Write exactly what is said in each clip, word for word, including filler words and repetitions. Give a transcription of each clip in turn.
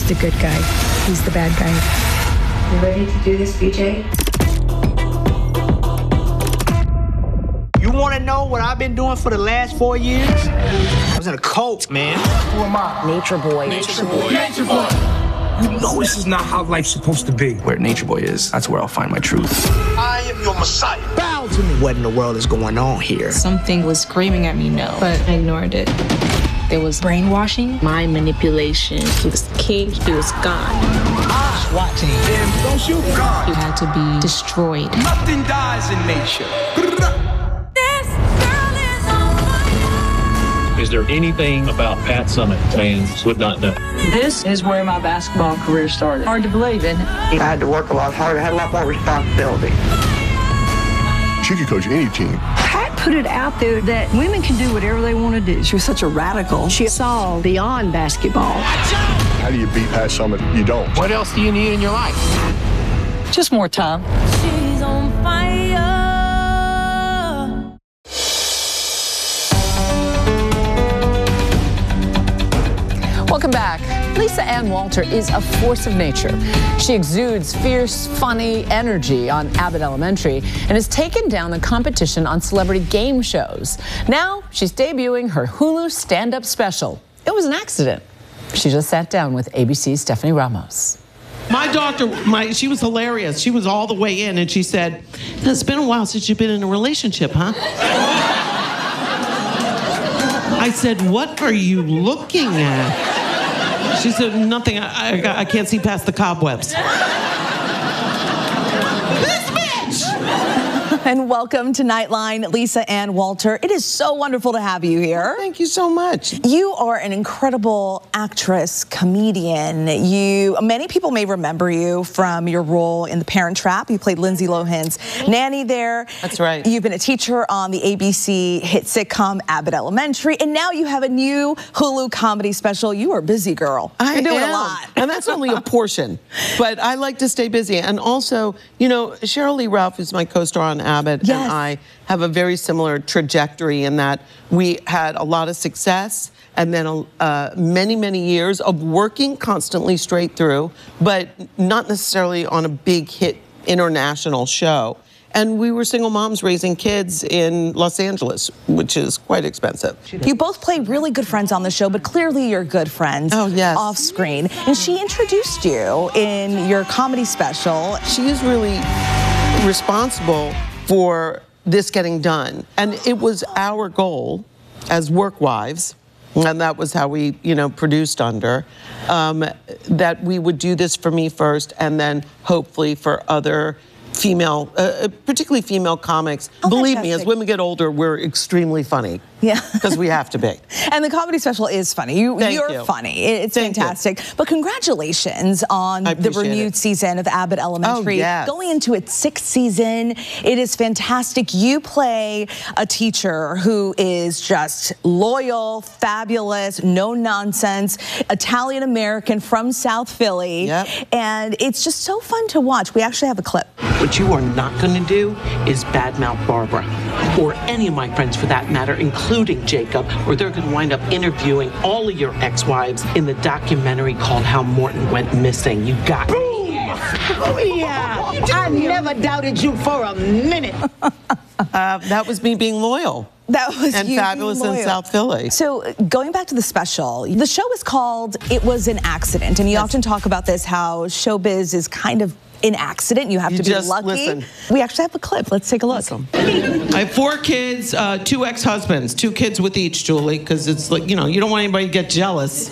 the good guy. He's the bad guy. You ready to do this, B J? You want to know what I've been doing for the last four years? I was in a cult, man. Who am I? Nature Boy. Nature Boy. Nature Boy. You know this is not how life's supposed to be. Where Nature Boy is, that's where I'll find my truth. I am your Messiah. Bow to me. What in the world is going on here? Something was screaming at me no, but I ignored it. There was brainwashing, mind manipulation. He was king, he was God. SWAT team. Damn, don't shoot God. He had to be destroyed. Nothing dies in nature. Is there anything about Pat Summitt fans would not know? This is where my basketball career started. Hard to believe, isn't it? I had to work a lot harder. I had a lot more responsibility. She could coach any team. Pat put it out there that women can do whatever they want to do. She was such a radical. She saw beyond basketball. How do you beat Pat Summitt? You don't. What else do you need in your life? Just more time. She's on fire. Welcome back. Lisa Ann Walter is a force of nature. She exudes fierce, funny energy on Abbott Elementary and has taken down the competition on celebrity game shows. Now she's debuting her Hulu stand-up special. It was an accident. She just sat down with A B C's Stephanie Ramos. My doctor, my, she was hilarious. She was all the way in and she said, "It's been a while since you've been in a relationship, huh?" I said, "What are you looking at?" She said, "Nothing. I, I, I can't see past the cobwebs." This bitch! And welcome to Nightline, Lisa Ann Walter. It is so wonderful to have you here. Thank you so much. You are an incredible actress, comedian. You, many people may remember you from your role in The Parent Trap. You played Lindsay Lohan's nanny there. That's right. You've been a teacher on the A B C hit sitcom Abbott Elementary, and now you have a new Hulu comedy special. You are a busy girl. I You're doing am. a lot. And that's only a portion. But I like to stay busy. And also, you know, Cheryl Lee Ralph, who's my co-star on Abbott, Yes. and I have a very similar trajectory in that we had a lot of success and then uh, many, many years of working constantly straight through, but not necessarily on a big hit international show. And we were single moms raising kids in Los Angeles, which is quite expensive. You both play really good friends on the show, but clearly you're good friends oh, yes. off screen. And she introduced you in your comedy special. She is really responsible for this getting done. And it was our goal as work wives, and that was how we, you know, produced under, um, that we would do this for me first and then hopefully for other female, uh, particularly female comics. Oh, Believe fantastic. me, as women get older, we're extremely funny. Yeah. Because we have to be. And the comedy special is funny. You, Thank you're you. funny. It's Thank fantastic. you. But congratulations on I the appreciate renewed it. season of Abbott Elementary. Oh, yes. Going into its sixth season, it is fantastic. You play a teacher who is just loyal, fabulous, no nonsense, Italian American from South Philly. Yep. And it's just so fun to watch. We actually have a clip. What you are not going to do is badmouth Barbara, or any of my friends for that matter, including Jacob, or they're going to wind up interviewing all of your ex-wives in the documentary called How Morton Went Missing. You got me. Oh, yeah. I never doubted you for a minute. Uh, that was me being loyal. That was and you fabulous being in loyal. South Philly. So going back to the special, the show is called It Was an Accident. And you Yes. often talk about this, how showbiz is kind of an accident. You have You to be just lucky. listen. We actually have a clip. Let's take a look. Awesome. I have four kids, uh, two ex-husbands, two kids with each, Julie, because it's like, you know, you don't want anybody to get jealous.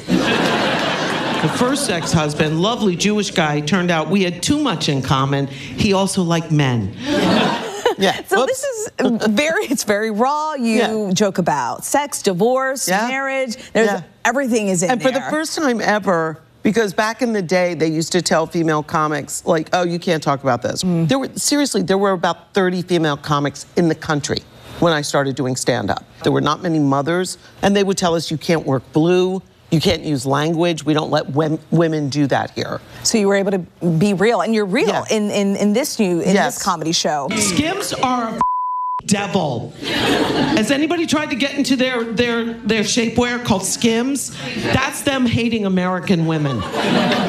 The first ex-husband, lovely Jewish guy, turned out we had too much in common. He also liked men. Yeah. So Whoops. this is very, it's very raw. You Yeah. joke about sex, divorce, Yeah. marriage. There's Yeah. everything is in And there. for the first time ever, because back in the day, they used to tell female comics, like, oh, you can't talk about this. Mm. There were, seriously, there were about thirty female comics in the country when I started doing stand-up. There were not many mothers, and they would tell us, you can't work blue, you can't use language, we don't let wem- women do that here. So you were able to be real, and you're real Yeah. in, in, in this new, in Yes. this comedy show. Skims are a devil. Has anybody tried to get into their, their, their shapewear called Skims? That's them hating American women.